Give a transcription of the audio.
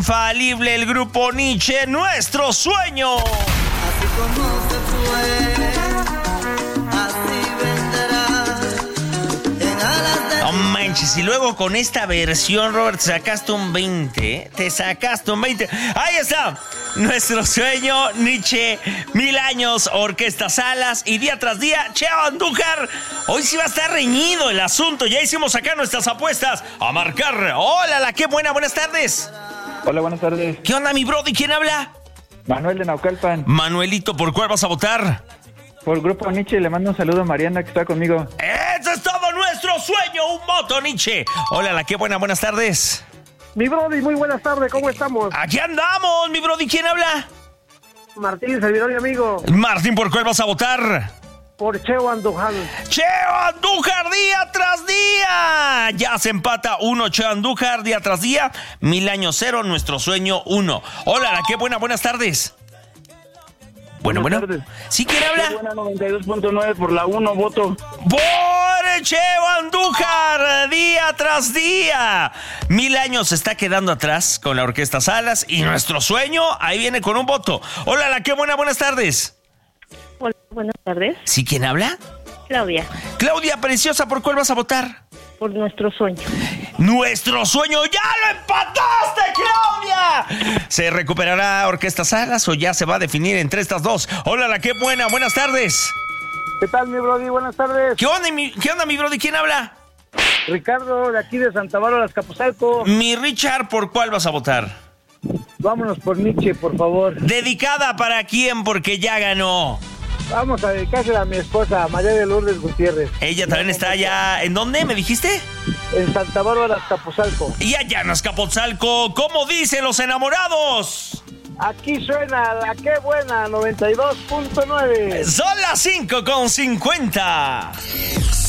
Infalible, el grupo Nietzsche, Nuestro Sueño. Así como se fue, así vendrá. En alas de... No manches, y luego con esta versión, Robert, te sacaste un 20, ¿eh? Te sacaste un 20. Ahí está, Nuestro Sueño, Nietzsche, 1000 años, Orquesta Salas y día tras día, Cheo Andújar. Hoy sí va a estar reñido el asunto, ya hicimos acá nuestras apuestas a marcar. Hola, qué buenas tardes. Hola, buenas tardes. ¿Qué onda, mi brody? ¿Quién habla? Manuel de Naucalpan. Manuelito, ¿por cuál vas a votar? Por el grupo Nietzsche, le mando un saludo a Mariana que está conmigo. ¡Eso es todo, Nuestro Sueño! ¡Un voto, Nietzsche! Hola, qué buenas tardes. Mi brody, muy buenas tardes, ¿cómo estamos? Aquí andamos, mi brody, ¿quién habla? Martín, servidor y amigo, Martín, ¿por cuál vas a votar? por Cheo Andújar. ¡Cheo Andújar, día tras día! Ya se empata 1, Cheo Andújar, día tras día. 1000 años 0, Nuestro Sueño 1. Hola, qué buenas tardes. Bueno. tardes. ¿Sí quién habla? Qué buena 92.9 por la 1, voto. ¡Por Cheo Andújar, día tras día! 1000 años se está quedando atrás con la Orquesta Salas y Nuestro Sueño ahí viene con un voto. Hola, qué buenas tardes. Hola, buenas tardes. ¿Sí quién habla? Claudia, Claudia, preciosa, ¿por cuál vas a votar? por Nuestro Sueño. ¡Nuestro Sueño! ¡Ya lo empataste, Claudia! ¿Se recuperará Orquesta Salas o ya se va a definir entre estas dos? Hola, qué buenas tardes. ¿Qué tal, mi brody? Buenas tardes. ¿Qué onda, mi brody? ¿Quién habla? Ricardo, de aquí de Santa Bárbara, Azcapotzalco. Mi Richard, ¿por cuál vas a votar? Vámonos por Nietzsche, por favor. ¿Dedicada para quién? Porque ya ganó. Vamos a dedicársela a mi esposa, María de Lourdes Gutiérrez. Ella también está allá. ¿En dónde me dijiste? En Santa Bárbara, Azcapotzalco. Y allá en Azcapotzalco. ¿Cómo dicen los enamorados? Aquí suena la que buena, 92.9. Son las 5:50.